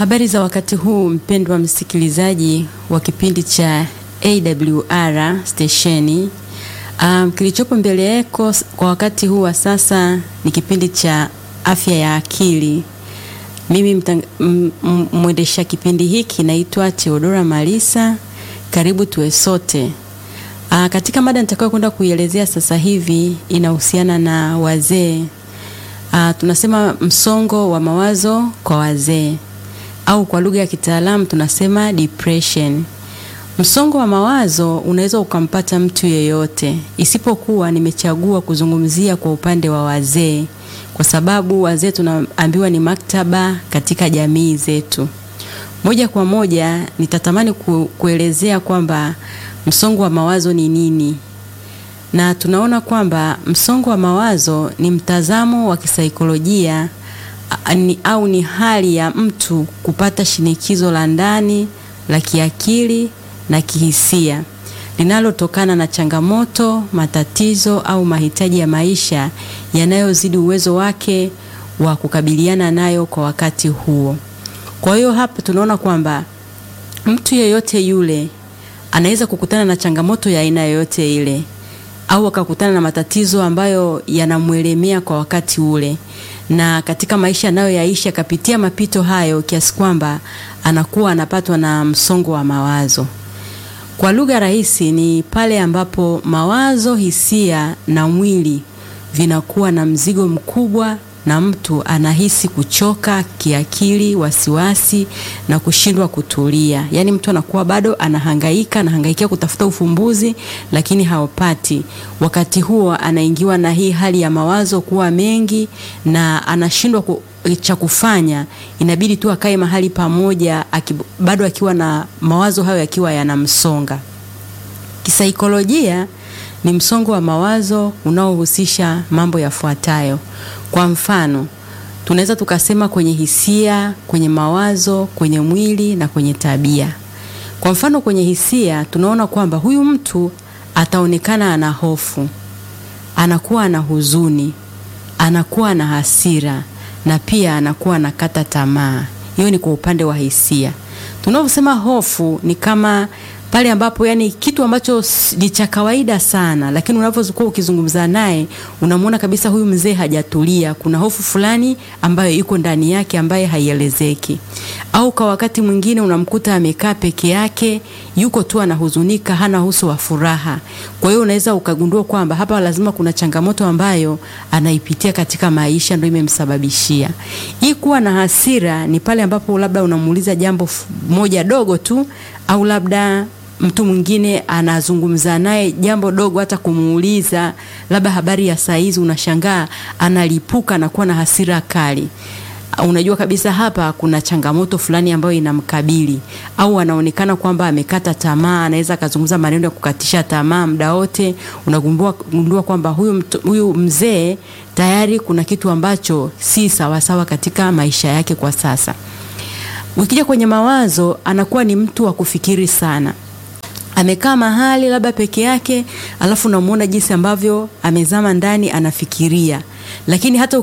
Habari za wakati huu, mpendwa msikilizaji wa kipindi cha AWR stesheni. Kilichopo mbele yako kwa wakati huu wa sasa ni kipindi cha afya ya akili. Mimi mwendesha kipindi hiki naitwa Theodora Malisa. Karibu tuwe sote. Katika mada nitakayo kwenda kuielezea sasa hivi inahusiana na wazee. Tunasema msongo wa mawazo kwa wazee, au kwa lugha ya kitaalamu tunasema depression. Msongo wa mawazo unaweza ukampata mtu yeyote, isipokuwa nimechagua kuzungumzia kwa upande wa wazee, kwa sababu wazee tunaambiwa ni maktaba katika jamii zetu. Moja kwa moja nitatamani kuelezea kwamba msongo wa mawazo ni nini. Na tunaona kwamba msongo wa mawazo ni mtazamo wa kisaikolojia au ni hali ya mtu kupata shinikizo la ndani la kiakili na kihisia linalotokana na changamoto, matatizo au mahitaji ya maisha yanayozidi uwezo wake wa kukabiliana nayo kwa wakati huo. Kwa hiyo hapa tunaona kwamba mtu yeyote yule anaweza kukutana na changamoto ya aina yoyote ile, au akakutana na matatizo ambayo yanamuelemea kwa wakati ule, na katika maisha anayoyaishi akapitia mapito hayo kiasi kwamba anakuwa anapatwa na msongo wa mawazo. Kwa lugha rahisi ni pale ambapo mawazo, hisia na mwili vinakuwa na mzigo mkubwa na mtu anahisi kuchoka kiakili, wasiwasi na kushindwa kutulia. Yaani mtu anakuwa bado anahangaikia kutafuta ufumbuzi lakini haupati. Wakati huo anaingiwa na hii hali ya mawazo kuwa mengi na anashindwa cha kufanya, inabidi tu akae mahali pamoja bado akiwa na mawazo hayo yakiwa yanamsonga. Kisaikolojia ni msongo wa mawazo unaohusisha mambo yafuatayo. Kwa mfano, tunaweza tukasema kwenye hisia, kwenye mawazo, kwenye mwili na kwenye tabia. Kwa mfano kwenye hisia, tunaona kwamba huyu mtu ataonekana ana hofu, anakuwa na huzuni, anakuwa na hasira na pia anakuwa anakata tamaa. Hiyo ni kwa upande wa hisia. Tunaposema hofu ni kama pale ambapo yani kitu ambacho ni cha kawaida sana, lakini unapokuwa ukizungumza naye unamuona kabisa huyu mzee hajatulia, kuna hofu fulani ambayo iko ndani yake ambaye haielezeki. Au kwa wakati mwingine unamkuta amekaa peke yake, yuko tu anahuzunika, hana uso wa furaha. Kwa hiyo unaweza ukagundua kwamba hapa lazima kuna changamoto ambayo anaipitia katika maisha ndio imemsababishia. Hii kuwa na hasira ni pale ambapo labda unamuuliza jambo moja dogo tu, au labda mtu mwingine anazungumza naye jambo dogo, hata kumuuliza labda habari ya saizi, unashangaa analipuka na kuwa na hasira kali. Unajua kabisa hapa kuna changamoto fulani ambayo inamkabili, au anaonekana kwamba amekata tamaa, anaweza kuzungumza maneno ya kukatisha tamaa muda wote. Unagundua kwamba huyu mzee tayari kuna kitu ambacho si sawa katika maisha yake kwa sasa. Ukija kwenye mawazo, anakuwa ni mtu wa kufikiri sana. Amekaa mahali labda peke yake, alafu unamuona jinsi ambavyo amezama ndani anafikiria. Lakini hata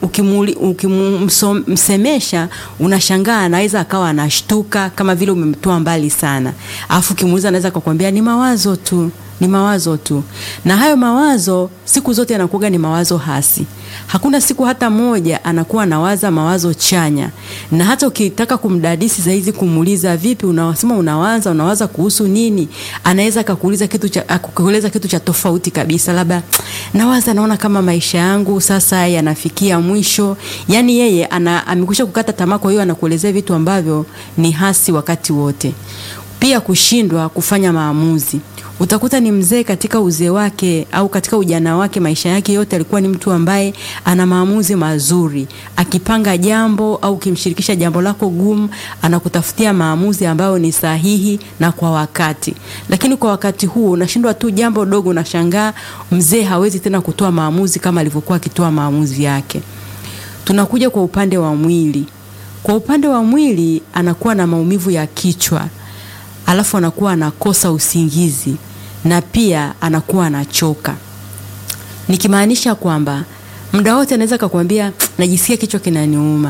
ukimsemesha unashangaa anaweza akawa anashtuka kama vile umemtoa mbali sana. Alafu ukimuuliza anaweza kukwambia ni mawazo tu. Na hayo mawazo siku zote yanakuwa ni mawazo hasi. Hakuna siku hata moja anakuwa anawaza mawazo chanya. Na hata ukitaka kumdadisi zaidi, kumuuliza vipi, unawasema unawaza kuhusu nini, anaweza kukueleza kitu cha tofauti kabisa. Labda naona kama maisha yangu sasa yanafikia mwisho. Yaani yeye amekwisha kukata tamaa, kwa hiyo anakuelezea vitu ambavyo ni hasi wakati wote. Pia kushindwa kufanya maamuzi. Utakuta ni mzee katika uzee wake au katika ujana wake, maisha yake yote alikuwa ni mtu ambaye ana maamuzi mazuri. Akipanga jambo au kimshirikisha jambo lako gumu, anakutafutia maamuzi ambayo ni sahihi na kwa wakati. Lakini kwa wakati huo unashindwa tu jambo dogo, unashangaa mzee hawezi tena kutoa maamuzi kama alivyokuwa akitoa maamuzi yake. Tunakuja kwa upande wa mwili. Kwa upande wa mwili anakuwa na maumivu ya kichwa, alafu anakuwa anakosa usingizi na pia anakuwa anachoka. Nikimaanisha kwamba muda wote anaweza kukuambia najisikia kichwa kinaniuma,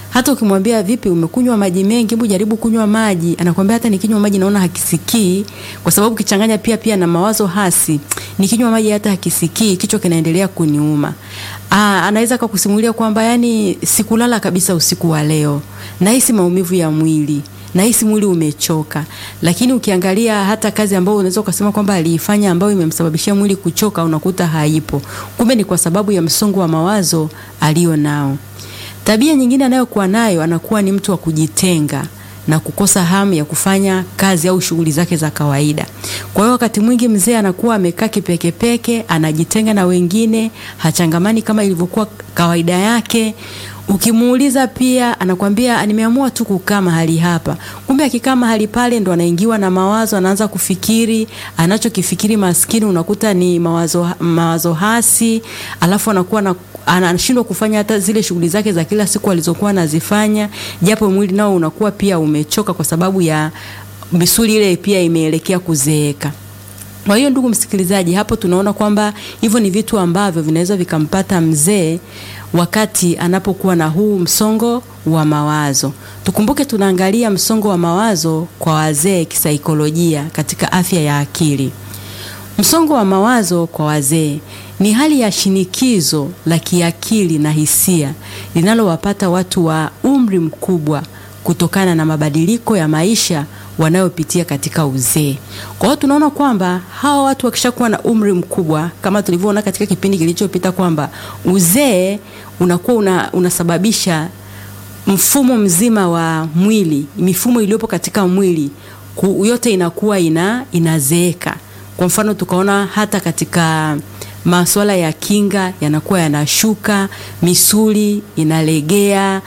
Hata ukimwambia vipi umekunywa maji mengi, hebu jaribu kunywa maji, anakuambia hata nikinywa maji naona hakisikii, kwa sababu kichanganya pia na mawazo hasi. Nikinywa maji hata hakisikii, kichwa kinaendelea kuniuma. Anaweza kukusimulia kwamba yani sikulala kabisa usiku wa leo. Nahisi maumivu ya mwili. Nahisi mwili umechoka. Lakini ukiangalia hata kazi ambayo unaweza kusema kwamba aliifanya ambayo imemsababishia mwili kuchoka, unakuta haipo. Kumbe ni kwa sababu ya msongo wa mawazo alio nao. Tabia nyingine anayokuwa nayo, anakuwa ni mtu wa kujitenga na kukosa hamu ya kufanya kazi au shughuli zake za kawaida. Kwa hiyo wakati mwingi mzee anakuwa amekaa kipekepeke, anajitenga na wengine, hachangamani kama ilivyokuwa kawaida yake. Ukimuuliza pia anakuambia nimeamua tu kukaa mahali hapa. Kumbe akikaa mahali pale ndo anaingiwa na mawazo, anaanza kufikiri, anachokifikiri maskini unakuta ni mawazo hasi, alafu anakuwa anashindwa kufanya hata zile shughuli zake za kila siku alizokuwa anazifanya, japo mwili nao unakuwa pia umechoka kwa sababu ya misuli ile pia imeelekea kuzeeka. Kwa hiyo ndugu msikilizaji, hapo tunaona kwamba hivyo ni vitu ambavyo vinaweza vikampata mzee wakati anapokuwa na huu msongo wa mawazo. Tukumbuke tunaangalia msongo wa mawazo kwa wazee kisaikolojia katika afya ya akili. Msongo wa mawazo kwa wazee ni hali ya shinikizo la kiakili na hisia linalowapata watu wa umri mkubwa kutokana na mabadiliko ya maisha wanayopitia katika uzee. Kwa hiyo tunaona kwamba hawa watu wakishakuwa na umri mkubwa, kama tulivyoona katika kipindi kilichopita kwamba uzee unakuwa unasababisha mfumo mzima wa mwili, mifumo iliyopo katika mwili yote inakuwa inazeeka. Kwa mfano tukaona hata katika masuala ya kinga yanakuwa yanashuka, misuli inalegea,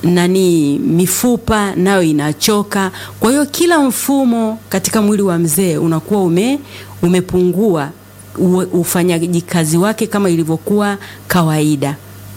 mifupa nayo inachoka. Kwa hiyo kila mfumo katika mwili wa mzee unakuwa umepungua ufanyaji kazi wake kama ilivyokuwa kawaida.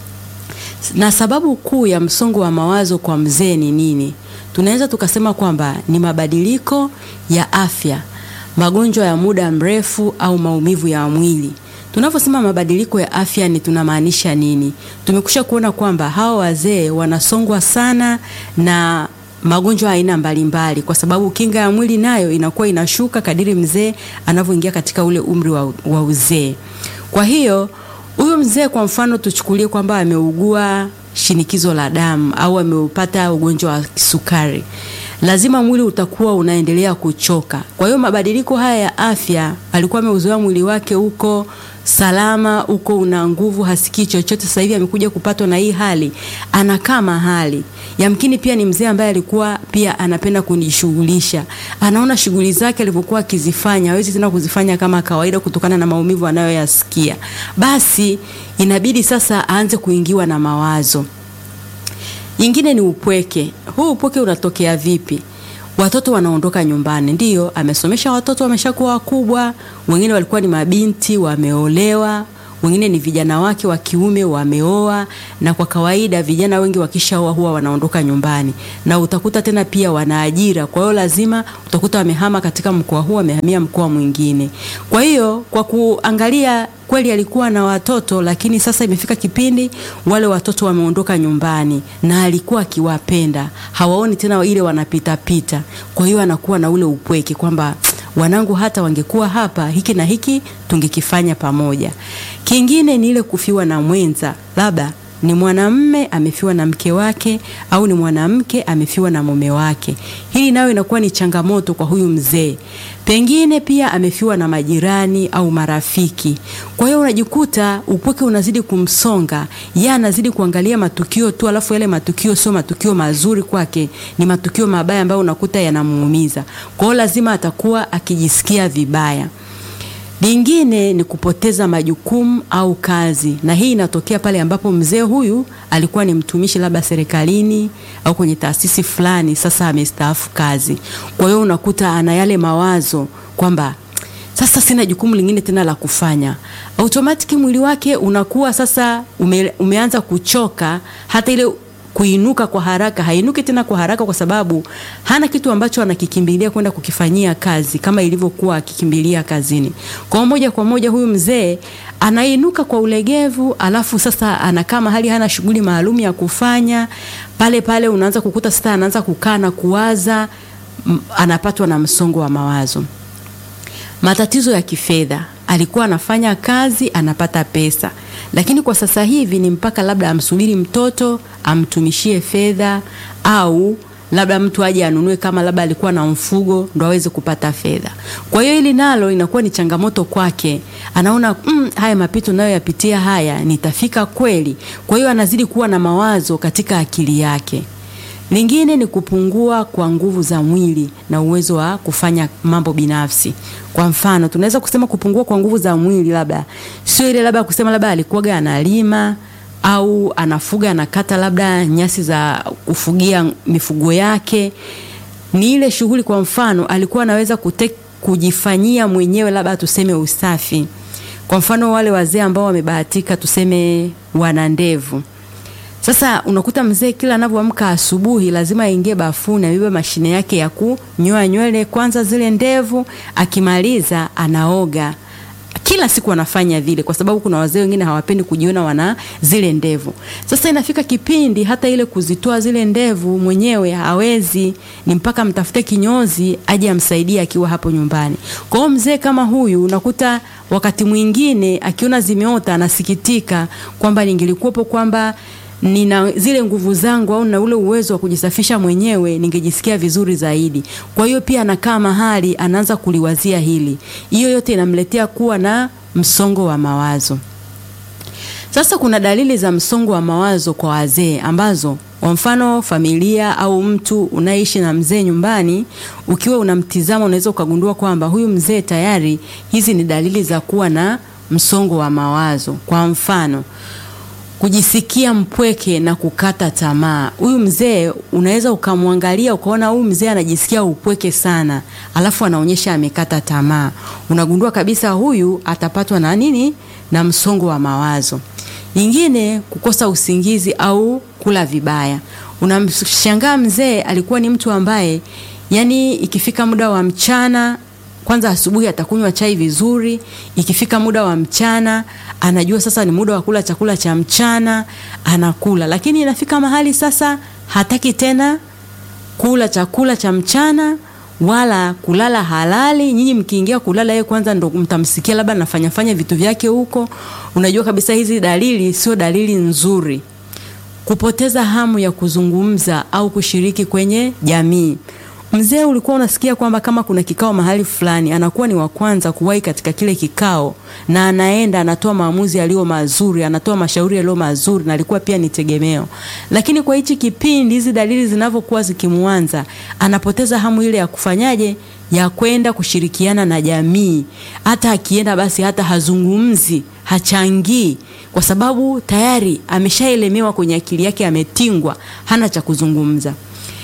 Na sababu kuu ya msongo wa mawazo kwa mzee ni nini? Tunaweza tukasema kwamba ni mabadiliko ya afya, magonjwa ya muda mrefu au maumivu ya mwili. Tunaposema mabadiliko ya afya ni tunamaanisha nini? Tumekusha kuona kwamba hao wazee wanasongwa sana na magonjwa aina mbalimbali kwa sababu kinga ya mwili nayo inakuwa inashuka kadiri mzee anavyoingia katika ule umri wa uzee. Kwa hiyo huyo mzee kwa mfano tuchukulie kwamba ameugua shinikizo la damu au ameupata ugonjwa wa kisukari, lazima mwili utakuwa unaendelea kuchoka. Kwa hiyo mabadiliko haya ya afya, alikuwa ameuzoea mwili wake uko salama, uko una nguvu, hasikii chochote, sasa hivi amekuja kupatwa na hii hali, anakaa mahali. Yamkini pia ni mzee ambaye alikuwa pia anapenda kujishughulisha. Anaona shughuli zake alivyokuwa akizifanya hawezi tena kuzifanya kama kawaida kutokana na maumivu anayoyasikia. Basi inabidi sasa aanze kuingiwa na mawazo. Nyingine ni upweke. Huu upweke unatokea vipi? Watoto wanaondoka nyumbani. Ndiyo, amesomesha watoto wameshakuwa wakubwa, wengine walikuwa ni mabinti wameolewa, wengine ni vijana wake wa kiume wameoa, na kwa kawaida vijana wengi wakishaoa huwa wanaondoka nyumbani. Na utakuta tena pia wanaajira. Kwa hiyo lazima utakuta wamehama katika mkoa huu wamehamia mkoa mwingine. Kwa hiyo kwa kuangalia kweli alikuwa na watoto, lakini sasa imefika kipindi wale watoto wameondoka nyumbani na alikuwa akiwapenda. Hawaoni tena ile wanapita pita. Kwa hiyo anakuwa na ule upweke kwamba wanangu hata wangekuwa hapa hiki na hiki tungekifanya pamoja. Kingine ni ile kufiwa na mwenza. Labda ni mwanamume amefiwa na mke wake au ni mwanamke amefiwa na mume wake. Hili nayo inakuwa ni changamoto kwa huyu mzee. Pengine pia amefiwa na majirani au marafiki. Kwa hiyo unajikuta upweke unazidi kumsonga. Yeye anazidi kuangalia matukio tu, alafu yale matukio sio matukio mazuri kwake, ni matukio mabaya ambayo unakuta yanamuumiza. Kwa hiyo lazima atakuwa akijisikia vibaya. Lingine ni kupoteza majukumu au kazi, na hii inatokea pale ambapo mzee huyu alikuwa ni mtumishi labda serikalini au kwenye taasisi fulani, sasa amestaafu kazi. Kwa hiyo unakuta ana yale mawazo kwamba sasa sina jukumu lingine tena la kufanya. Automatic mwili wake unakuwa sasa umeanza kuchoka, hata ile kuinuka kwa haraka, hainuki tena kwa haraka kwa sababu hana kitu ambacho anakikimbilia kwenda kukifanyia kazi kama ilivyokuwa akikimbilia kazini. Kwa moja huyu mzee anainuka kwa ulegevu, alafu sasa anakaa mahali hana shughuli maalum ya kufanya. Pale unaanza kukuta sasa anaanza kukaa na kuwaza, anapatwa na msongo wa mawazo. Matatizo ya kifedha, alikuwa anafanya kazi, anapata pesa, lakini kwa sasa hivi ni mpaka labda amsubiri mtoto amtumishie fedha, au labda mtu aje anunue, kama labda alikuwa na mfugo ndo aweze kupata fedha. Kwa hiyo hili nalo inakuwa ni changamoto kwake. Anaona haya mapito nayo yapitia haya, nitafika kweli? Kwa hiyo anazidi kuwa na mawazo katika akili yake. Lingine ni kupungua kwa nguvu za mwili na uwezo wa kufanya mambo binafsi. Kwa mfano, tunaweza kusema kupungua kwa nguvu za mwili labda sio ile labda kusema labda alikuwa analima au anafuga, anakata labda nyasi za kufugia mifugo yake. Ni ile shughuli, kwa mfano alikuwa anaweza kujifanyia mwenyewe, labda tuseme usafi. Kwa mfano wale wazee ambao wamebahatika tuseme wana ndevu. Sasa unakuta mzee kila anapoamka asubuhi lazima aingie bafuni, abebe mashine yake ya kunyoa nywele kwanza zile ndevu, akimaliza anaoga. Kila siku anafanya vile kwa sababu kuna wazee wengine hawapendi kujiona wana zile ndevu. Sasa inafika kipindi hata ile kuzitoa zile ndevu mwenyewe hawezi, ni mpaka mtafute kinyozi aje amsaidie akiwa hapo nyumbani. Kwa hiyo mzee kama huyu unakuta wakati mwingine akiona zimeota anasikitika kwamba ningelikuwepo, kwamba nina zile nguvu zangu au na ule uwezo wa kujisafisha mwenyewe, ningejisikia vizuri zaidi. Kwa hiyo pia anakaa mahali anaanza kuliwazia hili. Hiyo yote inamletea kuwa na msongo wa mawazo. Sasa kuna dalili za msongo wa mawazo kwa wazee ambazo, kwa mfano familia au mtu unaishi na mzee nyumbani, ukiwa unamtizama unaweza ukagundua kwamba huyu mzee tayari hizi ni dalili za kuwa na msongo wa mawazo. Kwa mfano, kujisikia mpweke na kukata tamaa. Huyu mzee unaweza ukamwangalia ukaona huyu mzee anajisikia upweke sana, alafu anaonyesha amekata tamaa. Unagundua kabisa huyu atapatwa na nini? Na msongo wa mawazo. Nyingine, kukosa usingizi au kula vibaya. Unamshangaa mzee alikuwa ni mtu ambaye yani ikifika muda wa mchana, kwanza asubuhi atakunywa chai vizuri, ikifika muda wa mchana anajua sasa ni muda wa kula chakula cha mchana, anakula. Lakini inafika mahali sasa hataki tena kula chakula cha mchana wala kulala halali. Nyinyi mkiingia kulala yeye kwanza ndo mtamsikia labda anafanya vitu vyake huko. Unajua kabisa hizi dalili sio dalili nzuri. Kupoteza hamu ya kuzungumza au kushiriki kwenye jamii. Mzee ulikuwa unasikia kwamba kama kuna kikao mahali fulani, anakuwa ni wa kwanza kuwahi katika kile kikao, na anaenda anatoa maamuzi yaliyo mazuri, anatoa mashauri yaliyo mazuri, na alikuwa pia ni tegemeo. Lakini kwa hichi kipindi hizi dalili zinavyokuwa zikimuanza, anapoteza hamu ile ya kufanyaje, ya kwenda kushirikiana na jamii. Hata akienda basi hata hazungumzi, hachangii, kwa sababu tayari ameshaelemewa kwenye akili yake, ametingwa, hana cha kuzungumza.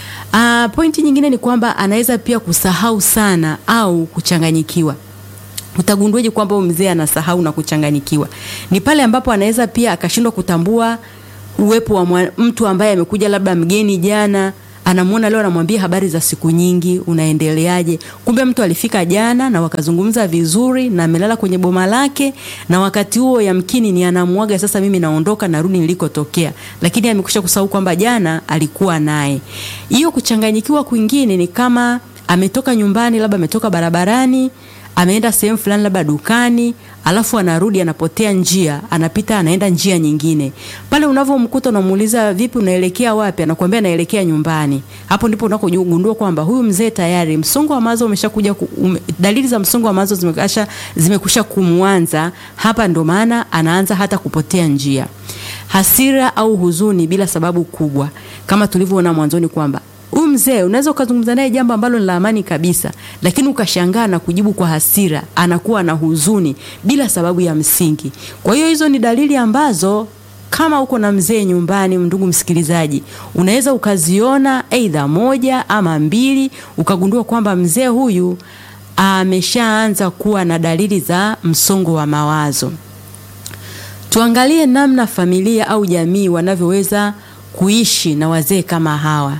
Pointi nyingine ni kwamba anaweza pia kusahau sana au kuchanganyikiwa. Utagunduaje kwamba mzee anasahau na kuchanganyikiwa? Ni pale ambapo anaweza pia akashindwa kutambua uwepo wa mtu ambaye amekuja labda mgeni jana, anamuona leo anamwambia habari za siku nyingi, unaendeleaje? Kumbe mtu alifika jana na wakazungumza vizuri na amelala kwenye boma lake, na wakati huo yamkini ni anamuaga sasa, mimi naondoka narudi nilikotokea, lakini amekwisha kusahau kwamba jana alikuwa naye. Hiyo kuchanganyikiwa kwingine ni kama ametoka nyumbani, labda ametoka barabarani, ameenda sehemu fulani labda dukani, alafu anarudi anapotea njia, anapita anaenda njia nyingine. Pale unavomkuta unamuuliza vipi unaelekea wapi, anakuambia naelekea nyumbani. Hapo ndipo unakojigundua kwamba huyu mzee tayari msongo wa mawazo umeshakuja, dalili za msongo wa mawazo zimekusha kumuanza. Hapa ndo maana anaanza hata kupotea njia. Hasira au huzuni bila sababu kubwa, kama tulivyoona mwanzoni kwamba huyu mzee unaweza ukazungumza naye jambo ambalo ni la amani kabisa, lakini ukashangaa na kujibu kwa hasira, anakuwa na huzuni bila sababu ya msingi. Kwa hiyo hizo ni dalili ambazo kama uko na mzee nyumbani, ndugu msikilizaji, unaweza ukaziona aidha moja ama mbili, ukagundua kwamba mzee huyu ameshaanza kuwa na dalili za msongo wa mawazo. Tuangalie namna familia au jamii wanavyoweza kuishi na wazee kama hawa?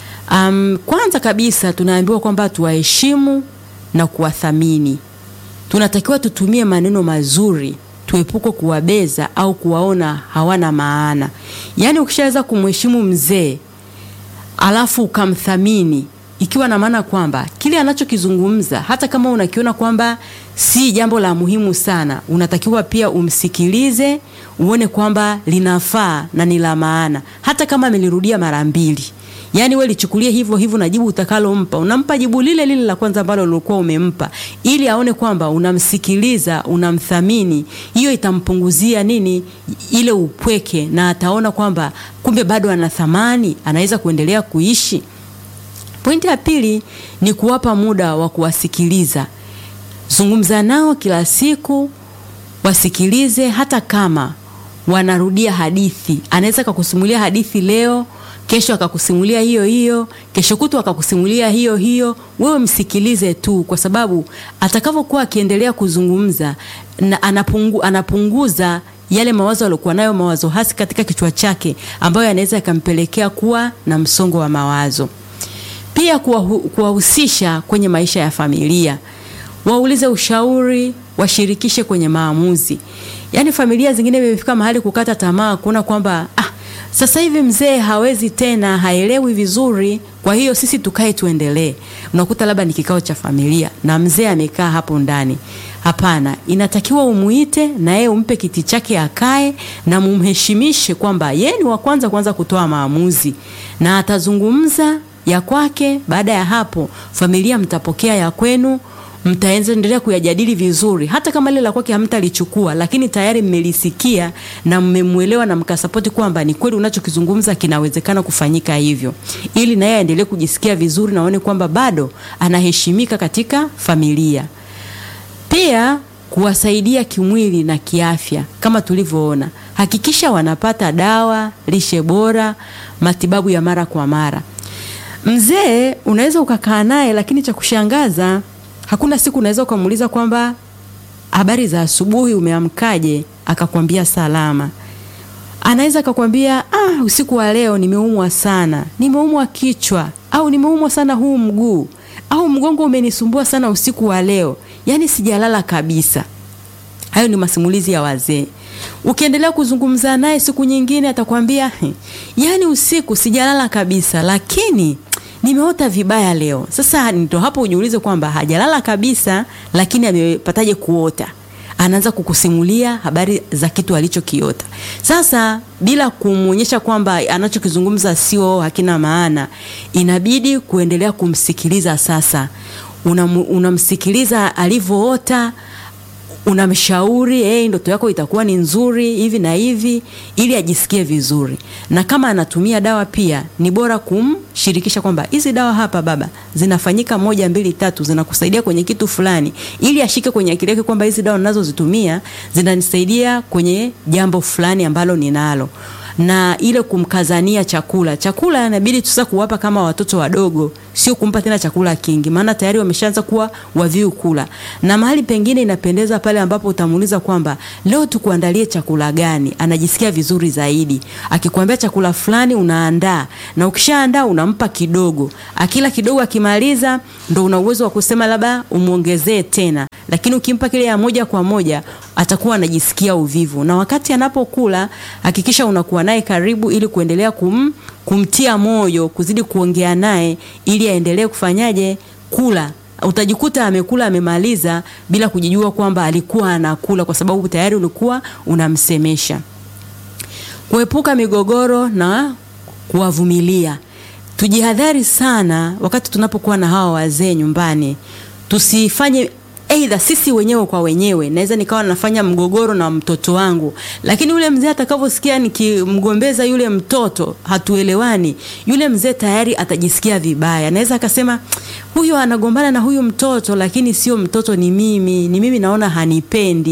Kwanza kabisa tunaambiwa kwamba tuwaheshimu na kuwathamini. Tunatakiwa tutumie maneno mazuri, tuepuke kuwabeza au kuwaona hawana maana. Yaani ukishaweza kumheshimu mzee alafu ukamthamini, ikiwa na maana kwamba kile anachokizungumza hata kama unakiona kwamba si jambo la muhimu sana, unatakiwa pia umsikilize, uone kwamba linafaa na ni la maana, hata kama amelirudia mara 2. Yaani wewe lichukulie hivyo hivyo na jibu utakalompa, unampa jibu lile lile la kwanza ambalo ulikuwa umempa, ili aone kwamba unamsikiliza, unamthamini. Hiyo itampunguzia ile upweke, na ataona kwamba kumbe bado ana thamani, anaweza kuendelea kuishi. Pointi ya pili ni kuwapa muda wa kuwasikiliza. Zungumza nao kila siku, wasikilize hata kama wanarudia hadithi. Anaweza kukusimulia hadithi leo, kesho akakusimulia hiyo hiyo, kesho kutwa akakusimulia hiyo hiyo. Wewe msikilize tu, kwa sababu atakavyokuwa akiendelea kuzungumza na anapunguza yale mawazo aliyokuwa nayo, mawazo hasi katika kichwa chake, ambayo yanaweza yakampelekea kuwa na msongo wa mawazo. Pia kuwahusisha kwenye maisha ya familia. Waulize ushauri, washirikishe kwenye maamuzi. Yaani familia zingine imefika mahali kukata tamaa, kuona kwamba sasa hivi mzee hawezi tena, haelewi vizuri, kwa hiyo sisi tukae tuendelee. Unakuta labda ni kikao cha familia na mzee amekaa hapo ndani. Hapana, inatakiwa umuite na yeye umpe kiti chake akae, na mumheshimishe kwamba yeye ni wa kwanza kutoa maamuzi, na atazungumza ya kwake. Baada ya hapo familia mtapokea ya kwenu, mtaendelea kuyajadili vizuri. Hata kama lile la kwake hamtalichukua, lakini tayari mmelisikia na mmemuelewa na mkasapoti kwamba ni kweli unachokizungumza kinawezekana kufanyika hivyo, ili naye aendelee kujisikia vizuri na aone kwamba bado anaheshimika katika familia. Pia kuwasaidia kimwili na kiafya kama tulivyoona. Hakikisha wanapata dawa, lishe bora, matibabu ya mara kwa mara. Mzee unaweza ukakaa naye, lakini cha kushangaza hakuna siku unaweza kumuuliza kwamba habari za asubuhi, umeamkaje, akakwambia salama. Anaweza akakwambia usiku wa leo nimeumwa sana, nimeumwa kichwa, au nimeumwa sana huu mguu, au mgongo umenisumbua sana usiku wa leo, yani sijalala kabisa. Hayo ni masimulizi ya wazee. Ukiendelea kuzungumza naye siku nyingine atakwambia yani usiku sijalala kabisa, lakini nimeota vibaya leo. Sasa ndio hapo ujiulize kwamba hajalala kabisa, lakini amepataje kuota? Anaanza kukusimulia habari za kitu alichokiota. Sasa bila kumuonyesha kwamba anachokizungumza sio hakina maana, inabidi kuendelea kumsikiliza. Sasa unamsikiliza alivyoota, unamshauri ndoto yako itakuwa ni nzuri hivi na hivi, ili ajisikie vizuri. Na kama anatumia dawa pia ni bora kumshirikisha kwamba hizi dawa hapa baba zinafanyika 1 2 3, zinakusaidia kwenye kitu fulani, ili ashike kwenye akili yake kwamba hizi dawa ninazozitumia zinanisaidia kwenye jambo fulani ambalo ninalo. Na ile kumkazania chakula inabidi tusa kuwapa kama watoto wadogo, sio kumpa tena chakula kingi, maana tayari wameshaanza kuwa waviu kula. Na mahali pengine inapendeza pale ambapo utamuuliza kwamba leo tukuandalie chakula gani, anajisikia vizuri zaidi. Akikwambia chakula fulani unaandaa, na ukishaandaa unampa kidogo, akila kidogo akimaliza ndo una uwezo wa kusema labda umuongezee tena. Lakini ukimpa kile ya moja kwa moja atakuwa anajisikia uvivu. Na wakati anapokula hakikisha unakuwa naye karibu, ili kuendelea kumtia moyo, kuzidi kuongea naye ili aendelee kufanyaje kula. Utajikuta amekula amemaliza bila kujijua kwamba alikuwa anakula, kwa sababu tayari ulikuwa unamsemesha. Kuepuka migogoro na kuwavumilia. Tujihadhari sana wakati tunapokuwa na hawa wazee nyumbani. Tusifanye sisi wenyewe kwa wenyewe. Naweza nikawa nafanya mgogoro na mtoto wangu, lakini yule mzee atakavyosikia nikimgombeza yule mtoto hatuelewani, yule mzee tayari atajisikia vibaya. Naweza akasema huyu anagombana na huyu mtoto, lakini sio mtoto, ni mimi naona hanipendi.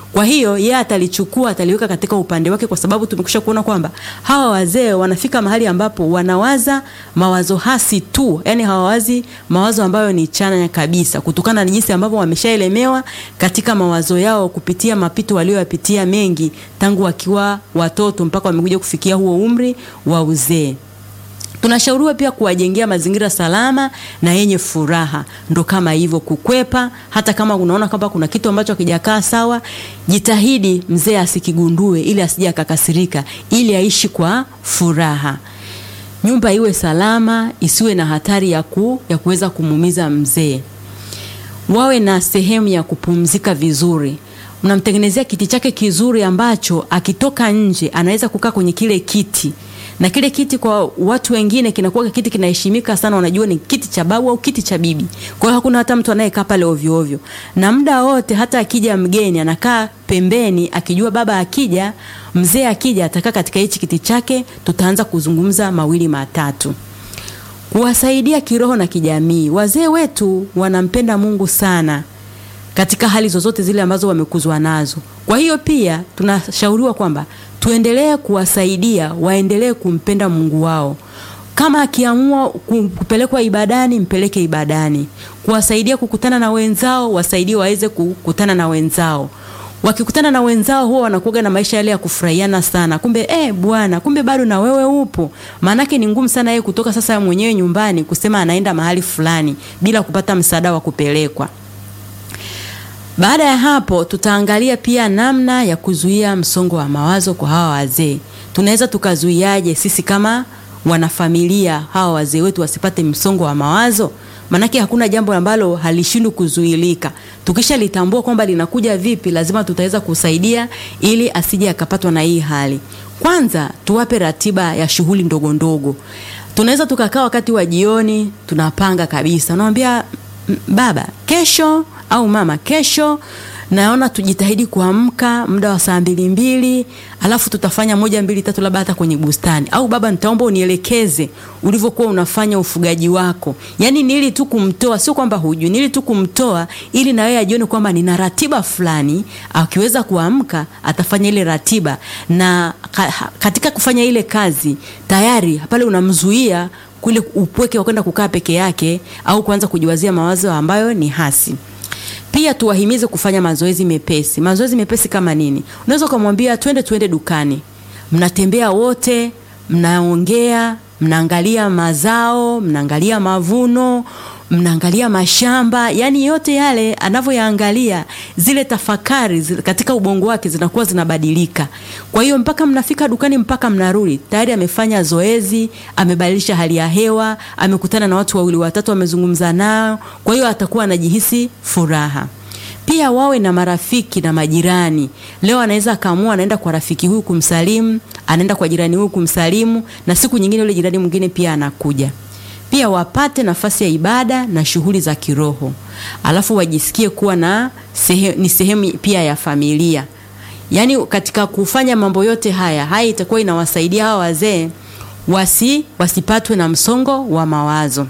Kwa hiyo yeye atalichukua, ataliweka katika upande wake, kwa sababu tumekwisha kuona kwamba hawa wazee wanafika mahali ambapo wanawaza mawazo hasi tu, yani hawawazi mawazo ambayo ni chanya kabisa, kutokana na jinsi ambavyo wameshaelemewa katika mawazo yao kupitia mapito walioyapitia mengi tangu wakiwa watoto mpaka wamekuja kufikia huo umri wa uzee. Tunashauriwa pia kuwajengea mazingira salama na yenye furaha. Ndo kama hivyo kukwepa, hata kama unaona kwamba kuna kitu ambacho hakijakaa sawa, jitahidi mzee asikigundue ili asije akakasirika, ili aishi kwa furaha. Nyumba iwe salama, isiwe na hatari ya kuweza kumuumiza mzee. Wawe na sehemu ya kupumzika vizuri. Mnamtengenezea kiti chake kizuri ambacho akitoka nje anaweza kukaa kwenye kile kiti. Na kile kiti kwa watu wengine kinakuwa kiti kinaheshimika sana, wanajua ni kiti cha babu au kiti cha bibi. Kwa hiyo hakuna hata mtu anayekaa pale ovyo ovyo. Na muda wote hata akija mgeni anakaa pembeni, akijua baba akija, mzee akija atakaa katika hichi kiti chake, tutaanza kuzungumza mawili matatu. Kuwasaidia kiroho na kijamii. Wazee wetu wanampenda Mungu sana katika hali zozote zile ambazo wamekuzwa nazo. Kwa hiyo pia tunashauriwa kwamba tuendelee kuwasaidia waendelee kumpenda Mungu wao. Kama akiamua kupelekwa ibadani, mpeleke ibadani. Kuwasaidia kukutana na wenzao, wasaidie waweze kukutana na wenzao. Wakikutana na wenzao huwa wanakuwa na maisha yale ya kufurahiana sana. Kumbe bwana, kumbe bado na wewe upo. Maana yake ni ngumu sana yeye kutoka sasa mwenyewe nyumbani kusema anaenda mahali fulani bila kupata msaada wa kupelekwa. Baada ya hapo tutaangalia pia namna ya kuzuia msongo wa mawazo kwa hawa wazee. Tunaweza tukazuiaje sisi kama wanafamilia hawa wazee wetu wasipate msongo wa mawazo? Manake hakuna jambo ambalo halishindwi kuzuilika. Tukisha litambua kwamba linakuja vipi, lazima tutaweza kusaidia ili asije akapatwa na hii hali. Kwanza tuwape ratiba ya shughuli ndogo ndogo. Tunaweza tukakaa wakati wa jioni tunapanga kabisa. Naambia baba, kesho au mama, kesho naona tujitahidi kuamka muda wa saa 2:00, alafu tutafanya 1 2 3 labda hata kwenye bustani. Au baba, nitaomba unielekeze ulivyokuwa unafanya ufugaji wako. Yani nili tu kumtoa, sio kwamba hujui, nili tu kumtoa ili na yeye ajione kwamba nina ratiba fulani, akiweza kuamka atafanya ile ratiba, na katika kufanya ile kazi tayari pale unamzuia kule upweke wa kwenda kukaa peke yake au kuanza kujiwazia mawazo ambayo ni hasi. Pia tuwahimize kufanya mazoezi mepesi. Mazoezi mepesi kama nini? Unaweza kumwambia twende dukani. Mnatembea wote, mnaongea, mnaangalia mazao, mnaangalia mavuno, mnaangalia mashamba, yani yote yale anavyoyaangalia, zile tafakari katika ubongo wake zinakuwa zinabadilika. Kwa hiyo mpaka mnafika dukani, mpaka mnarudi, tayari amefanya zoezi, amebadilisha hali ya hewa, amekutana na watu 2 3 amezungumza nao, kwa hiyo atakuwa anajihisi furaha. Pia wawe na marafiki na majirani. Leo anaweza kaamua anaenda kwa rafiki huyu kumsalimu, anaenda kwa jirani huyu kumsalimu, na siku nyingine yule jirani mwingine pia anakuja. Pia wapate nafasi ya ibada na shughuli za kiroho. Alafu wajisikie kuwa ni sehemu pia ya familia. Yani katika kufanya mambo yote haya itakuwa inawasaidia hawa wazee wasipatwe na msongo wa mawazo.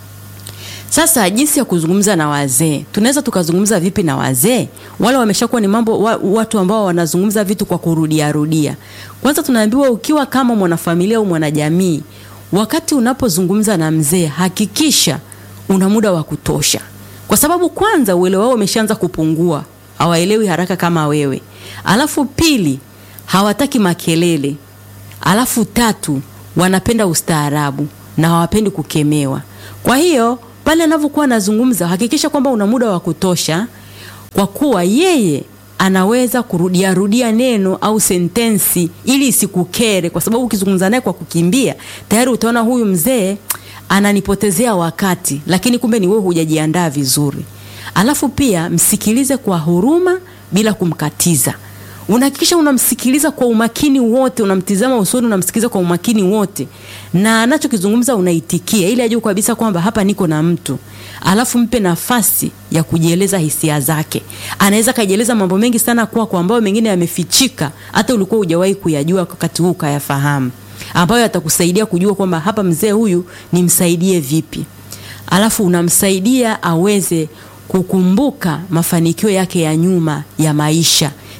Sasa jinsi ya kuzungumza na wazee. Tunaweza tukazungumza vipi na wazee? Wale wameshakuwa ni watu ambao wanazungumza vitu kwa kurudia. Kwanza tunaambiwa ukiwa kama mwanafamilia au mwanajamii, wakati unapozungumza na mzee hakikisha una muda wa kutosha. Kwa sababu kwanza uelewa wao umeshaanza kupungua, hawaelewi haraka kama wewe. Alafu pili, hawataki makelele. Alafu tatu, wanapenda ustaarabu na hawapendi kukemewa. Kwa hiyo pale anapokuwa anazungumza hakikisha kwamba una muda wa kutosha, kwa kuwa yeye anaweza kurudia neno au sentensi ili isikukere, kwa sababu ukizungumza naye kwa kukimbia tayari utaona huyu mzee ananipotezea wakati, lakini kumbe ni wewe hujajiandaa vizuri. Alafu pia msikilize kwa huruma bila kumkatiza. Unahakikisha unamsikiliza kwa umakini wote, unamtizama usoni, unamsikiliza kwa umakini wote, na anachokizungumza unaitikia ili ajue kabisa kwamba hapa niko na mtu. Alafu mpe nafasi ya kujieleza hisia zake. Anaweza kajieleza mambo mengi sana kwa ambayo mengine yamefichika, hata ulikuwa hujawahi kuyajua wakati huu kayafahamu, ambayo atakusaidia kujua kwamba hapa mzee huyu nimsaidie vipi. Alafu unamsaidia aweze kukumbuka mafanikio yake ya nyuma ya maisha.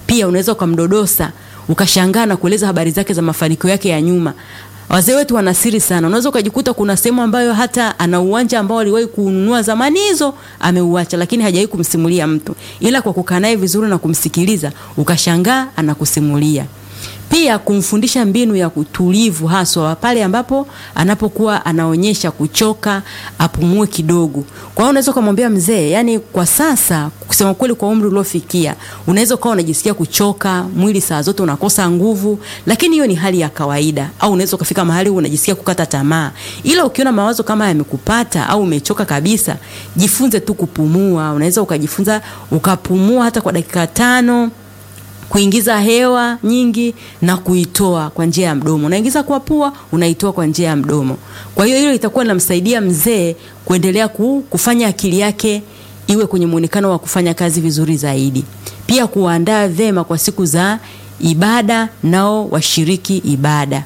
pia unaweza kumdodosa ukashangaa na kueleza habari zake za mafanikio yake ya nyuma. Wazee wetu wana siri sana. Unaweza ukajikuta kuna sehemu ambayo hata ana uwanja ambao aliwahi kununua zamani hizo ameuacha, lakini hajawahi kumsimulia mtu. Ila kwa kukaa naye vizuri na kumsikiliza, ukashangaa anakusimulia. Pia kumfundisha mbinu ya utulivu, haswa pale ambapo anapokuwa anaonyesha kuchoka, apumue kidogo. Kwa hiyo unaweza kumwambia mzee, yani kwa sasa kusema kweli kwa umri uliofikia, unaweza kuwa unajisikia kuchoka, mwili saa zote unakosa nguvu, lakini hiyo ni hali ya kawaida. Au unaweza kufika mahali unajisikia kukata tamaa. Ila ukiona mawazo kama yamekupata au umechoka kabisa, jifunze tu kupumua. Unaweza ukajifunza ukapumua hata kwa dakika 5, kuingiza hewa nyingi na kuitoa kwa njia ya mdomo. Unaingiza kwa pua, unaitoa kwa njia ya mdomo. Kwa hiyo hilo itakuwa linamsaidia mzee kuendelea kufanya akili yake iwe kwenye muonekano wa kufanya kazi vizuri zaidi. Pia kuandaa vema kwa siku za ibada, nao washiriki ibada.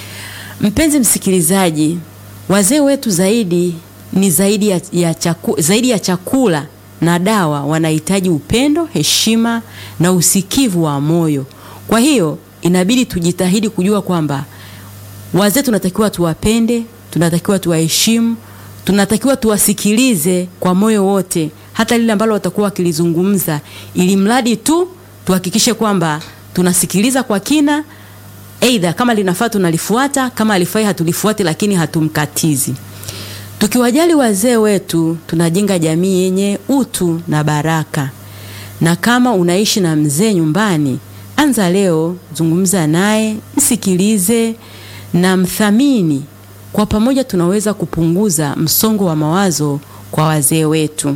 Mpenzi msikilizaji, wazee wetu ni zaidi ya chakula na dawa, wanahitaji upendo, heshima na usikivu wa moyo. Kwa hiyo inabidi tujitahidi kujua kwamba wazee tunatakiwa tuwapende, tunatakiwa tuwaheshimu, tunatakiwa tuwasikilize kwa moyo wote, hata lile ambalo watakuwa wakilizungumza, ili mradi tu tuhakikishe kwamba tunasikiliza kwa kina. Aidha kama linafaa tunalifuata, kama halifai hatulifuati, lakini hatumkatizi. Tukiwajali wazee wetu, tunajenga jamii yenye utu na baraka. Na kama unaishi na mzee nyumbani, anza leo, zungumza naye, msikilize na mthamini. Kwa pamoja tunaweza kupunguza msongo wa mawazo kwa wazee wetu.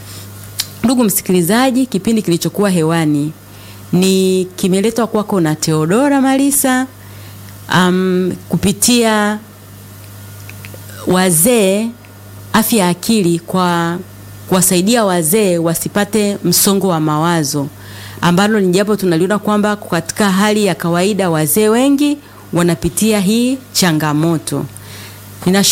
Ndugu msikilizaji, kipindi kilichokuwa hewani ni kimeletwa kwako na Theodora Malisa kupitia wazee, afya akili, kwa kuwasaidia wazee wasipate msongo wa mawazo, ambalo ni jambo tunaliona kwamba katika hali ya kawaida wazee wengi wanapitia hii changamoto.